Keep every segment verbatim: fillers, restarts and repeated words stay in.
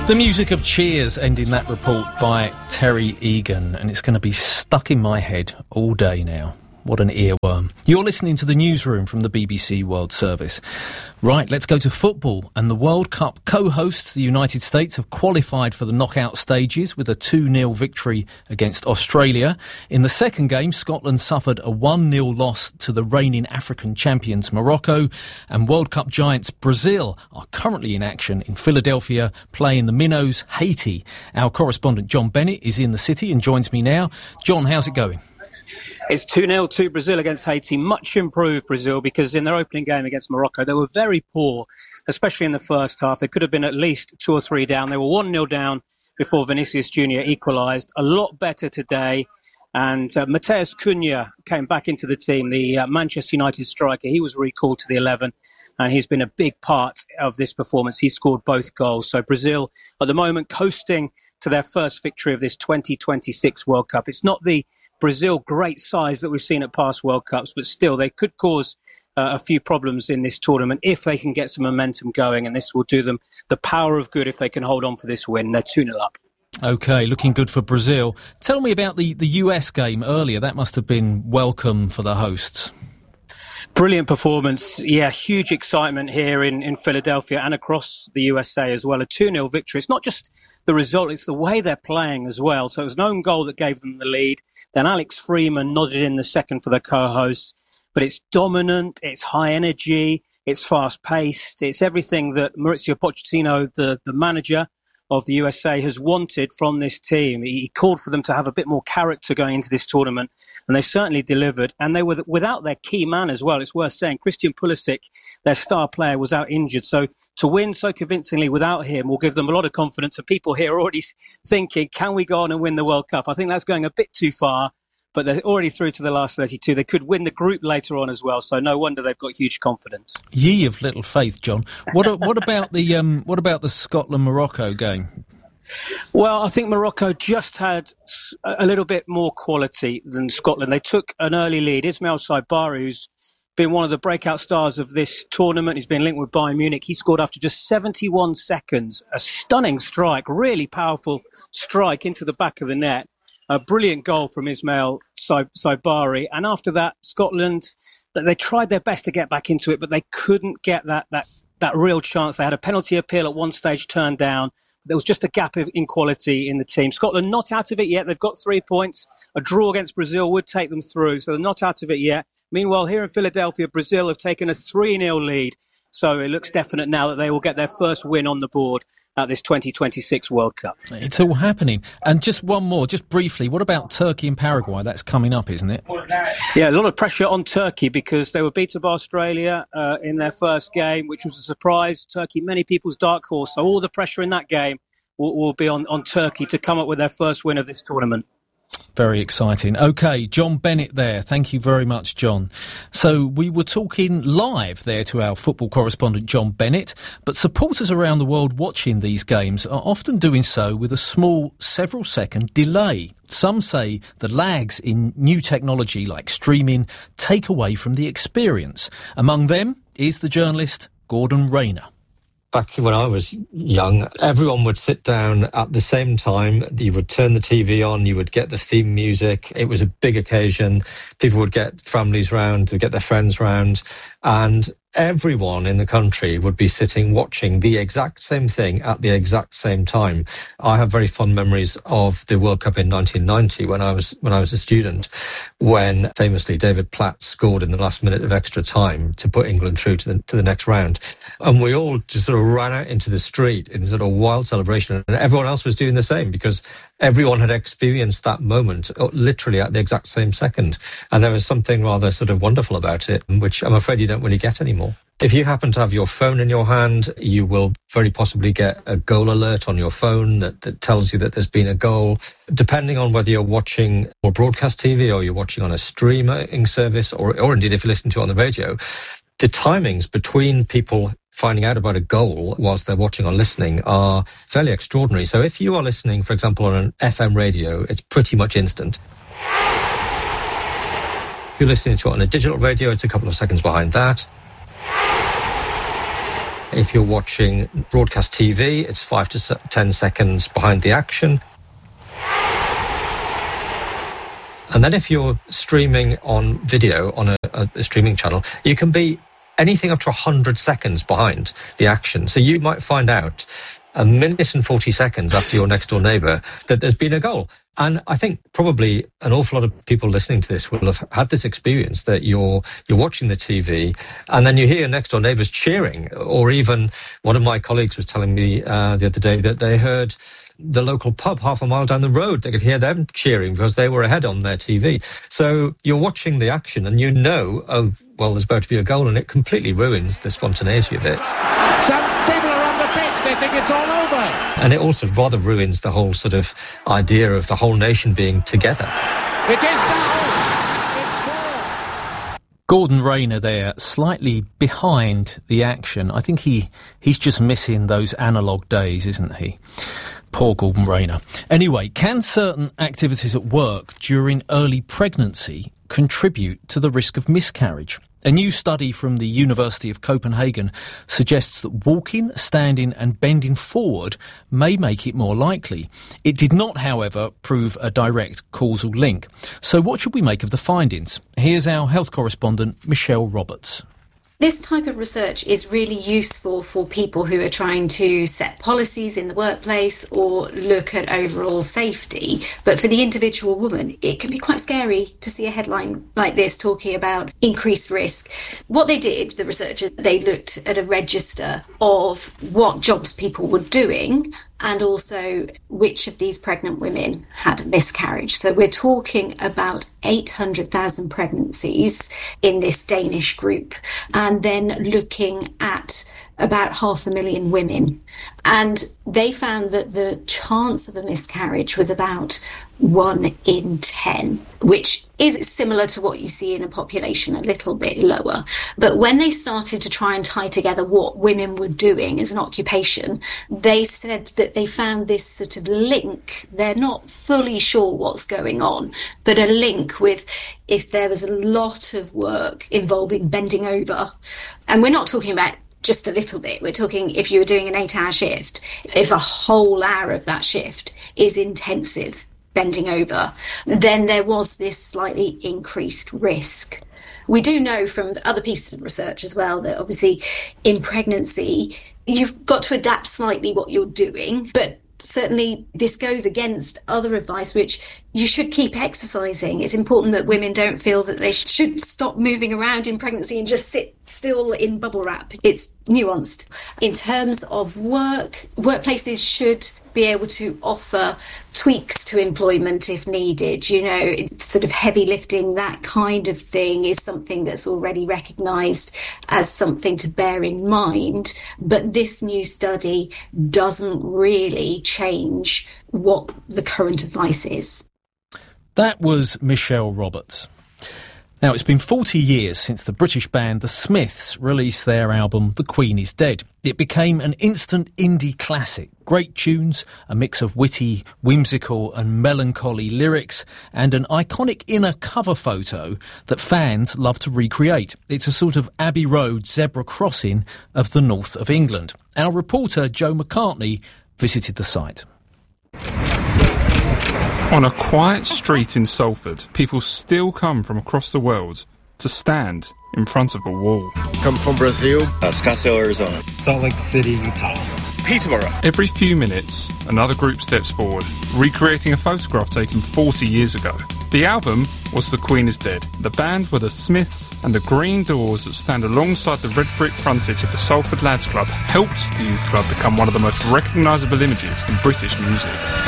The music of Cheers ending that report by Terry Egan, and it's going to be stuck in my head all day now. What an earworm. You're listening to the newsroom from the B B C World Service. Right, let's go to football. And the World Cup co-hosts, the United States, have qualified for the knockout stages with a two nil victory against Australia. In the second game, Scotland suffered a one nil loss to the reigning African champions Morocco. And World Cup giants Brazil are currently in action in Philadelphia, playing the Minnows Haiti. Our correspondent John Bennett is in the city and joins me now. John, how's it going? It's two nil to Brazil against Haiti. Much improved Brazil, because in their opening game against Morocco, they were very poor, especially in the first half. They could have been at least two or three down. They were one nil down before Vinicius Junior equalised. A lot better today. And uh, Matheus Cunha came back into the team, the uh, Manchester United striker. He was recalled to the eleven, and he's been a big part of this performance. He scored both goals. So Brazil, at the moment, coasting to their first victory of this twenty twenty-six World Cup. It's not the Brazil great size that we've seen at past World Cups, but still they could cause uh, a few problems in this tournament if they can get some momentum going, and this will do them the power of good if they can hold on for this win. They're two nil up. OK, looking good for Brazil. Tell me about the, the U S game earlier. That must have been welcome for the hosts. Brilliant performance. Yeah, huge excitement here in, in Philadelphia and across the U S A as well. A two nil victory. It's not just the result, it's the way they're playing as well. So it was an own goal that gave them the lead. Then Alex Freeman nodded in the second for the co-hosts. But it's dominant, it's high energy, it's fast-paced. It's everything that Mauricio Pochettino, the, the manager of the U S A, has wanted from this team. He called for them to have a bit more character going into this tournament, and they certainly delivered. And they were without their key man as well. It's worth saying Christian Pulisic, their star player, was out injured. So to win so convincingly without him will give them a lot of confidence. And people here are already thinking, can we go on and win the World Cup? I think that's going a bit too far, but they're already through to the last thirty-two. They could win the group later on as well, so no wonder they've got huge confidence. Ye of little faith, John. What what about the um, what about the Scotland-Morocco game? Well, I think Morocco just had a little bit more quality than Scotland. They took an early lead. Ismail Saibari, who's been one of the breakout stars of this tournament, he's been linked with Bayern Munich. He scored after just seventy-one seconds. A stunning strike, really powerful strike into the back of the net. A brilliant goal from Ismail Saibari. And after that, Scotland, they tried their best to get back into it, but they couldn't get that that that real chance. They had a penalty appeal at one stage turned down. There was just a gap of inequality in the team. Scotland not out of it yet. They've got three points. A draw against Brazil would take them through, so they're not out of it yet. Meanwhile, here in Philadelphia, Brazil have taken a three nil lead. So it looks definite now that they will get their first win on the board at this twenty twenty-six World Cup. It's all happening. And just one more, just briefly, what about Turkey and Paraguay? That's coming up, isn't it? Yeah, a lot of pressure on Turkey because they were beaten by Australia uh, in their first game, which was a surprise. Turkey, many people's dark horse. So all the pressure in that game will, will be on, on Turkey to come up with their first win of this tournament. Very exciting. OK, John Bennett there. Thank you very much, John. So we were talking live there to our football correspondent, John Bennett, but supporters around the world watching these games are often doing so with a small several second delay. Some say the lags in new technology like streaming take away from the experience. Among them is the journalist Gordon Rayner. Back when I was young, everyone would sit down at the same time. You would turn the T V on, you would get the theme music. It was a big occasion. People would get families round, to get their friends round. And everyone in the country would be sitting watching the exact same thing at the exact same time. I have very fond memories of the World Cup in nineteen ninety when I was when I was a student, when famously David Platt scored in the last minute of extra time to put England through to the to the next round. And we all just sort of ran out into the street in sort of wild celebration, and everyone else was doing the same because everyone had experienced that moment literally at the exact same second. And there was something rather sort of wonderful about it, which I'm afraid you don't really get anymore. If you happen to have your phone in your hand, you will very possibly get a goal alert on your phone that, that tells you that there's been a goal. Depending on whether you're watching or broadcast T V or you're watching on a streaming service or, or indeed if you listen to it on the radio, the timings between people finding out about a goal whilst they're watching or listening are fairly extraordinary. So if you are listening, for example, on an F M radio, it's pretty much instant. If you're listening to it on a digital radio, it's a couple of seconds behind that. If you're watching broadcast T V, it's five to ten seconds behind the action. And then if you're streaming on video on a, a streaming channel, you can be anything up to one hundred seconds behind the action. So you might find out a minute and forty seconds after your next door neighbour that there's been a goal. And I think probably an awful lot of people listening to this will have had this experience that you're you're watching the T V and then you hear your next door neighbours cheering. Or even one of my colleagues was telling me uh, the other day that they heard the local pub half a mile down the road. They could hear them cheering because they were ahead on their T V. So you're watching the action and you know, oh, well, there's about to be a goal, and it completely ruins the spontaneity of it. Some people are on the pitch, they think it's all over. And it also rather ruins the whole sort of idea of the whole nation being together. It is now. It's four. Gordon Rayner there, slightly behind the action. I think he he's just missing those analogue days, isn't he? Poor Gordon Rayner. Anyway, can certain activities at work during early pregnancy contribute to the risk of miscarriage? A new study from the University of Copenhagen suggests that walking, standing and bending forward may make it more likely. It did not, however, prove a direct causal link. So what should we make of the findings? Here's our health correspondent, Michelle Roberts. This type of research is really useful for people who are trying to set policies in the workplace or look at overall safety. But for the individual woman, it can be quite scary to see a headline like this talking about increased risk. What they did, the researchers, they looked at a register of what jobs people were doing and also which of these pregnant women had a miscarriage. So we're talking about eight hundred thousand pregnancies in this Danish group, and then looking at about half a million women. And they found that the chance of a miscarriage was about one in ten, which is similar to what you see in a population, a little bit lower. But when they started to try and tie together what women were doing as an occupation, they said that they found this sort of link. They're not fully sure what's going on, but a link with if there was a lot of work involving bending over. And we're not talking about just a little bit. We're talking if you were doing an eight-hour shift, if a whole hour of that shift is intensive bending over, then there was this slightly increased risk. We do know from other pieces of research as well that obviously in pregnancy, you've got to adapt slightly what you're doing, but certainly this goes against other advice, which you should keep exercising. It's important that women don't feel that they should stop moving around in pregnancy and just sit still in bubble wrap. It's nuanced. In terms of work, workplaces should be able to offer tweaks to employment if needed. You know, it's sort of heavy lifting, that kind of thing is something that's already recognised as something to bear in mind. But this new study doesn't really change what the current advice is. That was Michelle Roberts. Now, it's been forty years since the British band The Smiths released their album The Queen is Dead. It became an instant indie classic. Great tunes, a mix of witty, whimsical and melancholy lyrics, and an iconic inner cover photo that fans love to recreate. It's a sort of Abbey Road zebra crossing of the north of England. Our reporter Joe McCartney visited the site. On a quiet street in Salford, people still come from across the world to stand in front of a wall. Come from Brazil, uh, Scottsdale, Arizona, Salt Lake City, Utah, Peterborough. Every few minutes, another group steps forward, recreating a photograph taken forty years ago. The album was The Queen is Dead. The band were The Smiths, and the green doors that stand alongside the red brick frontage of the Salford Lads Club helped the youth club become one of the most recognisable images in British music.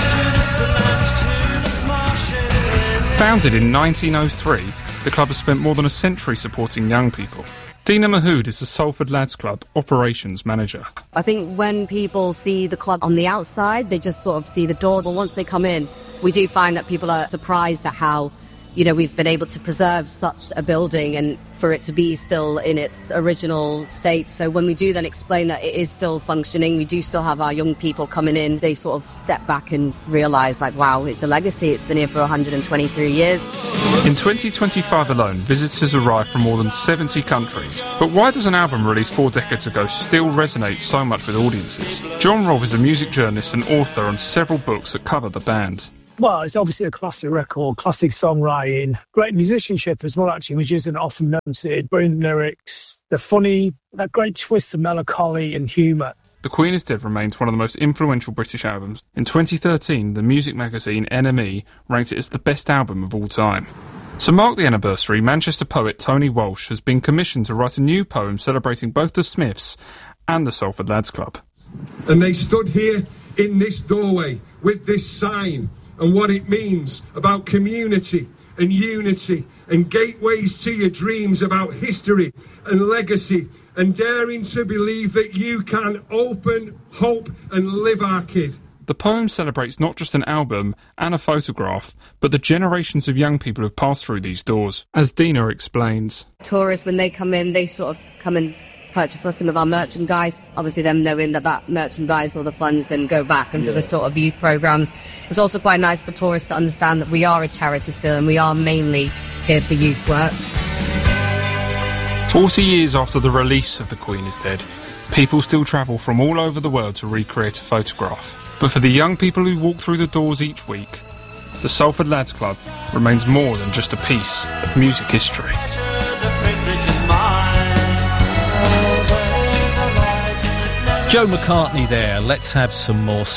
Founded in nineteen oh three, the club has spent more than a century supporting young people. Dina Mahood is the Salford Lads Club operations manager. I think when people see the club on the outside, they just sort of see the door. But once they come in, we do find that people are surprised at how you know, we've been able to preserve such a building and for it to be still in its original state. So when we do then explain that it is still functioning, we do still have our young people coming in, they sort of step back and realise, like, wow, it's a legacy. It's been here for one hundred twenty-three years. In twenty twenty-five alone, visitors arrived from more than seventy countries. But why does an album released four decades ago still resonate so much with audiences? John Rolfe is a music journalist and author on several books that cover the band. Well, it's obviously a classic record, classic songwriting, great musicianship as well, actually, which isn't often noted. Brilliant lyrics, they're funny, that great twist of melancholy and humour. The Queen is Dead remains one of the most influential British albums. In twenty thirteen, the music magazine N M E ranked it as the best album of all time. To mark the anniversary, Manchester poet Tony Walsh has been commissioned to write a new poem celebrating both the Smiths and the Salford Lads Club. And they stood here in this doorway with this sign and what it means about community and unity and gateways to your dreams, about history and legacy, and daring to believe that you can open, hope and live our kid. The poem celebrates not just an album and a photograph, but the generations of young people who've passed through these doors. As Dina explains, tourists, when they come in, they sort of come and purchase some of our merchandise, obviously them knowing that that merchandise or the funds then go back into yeah. the sort of youth programmes. It's also quite nice for tourists to understand that we are a charity still and we are mainly here for youth work. Forty years after the release of The Queen is Dead, people still travel from all over the world to recreate a photograph. But for the young people who walk through the doors each week, the Salford Lads Club remains more than just a piece of music history. Joe McCartney there. Let's have some more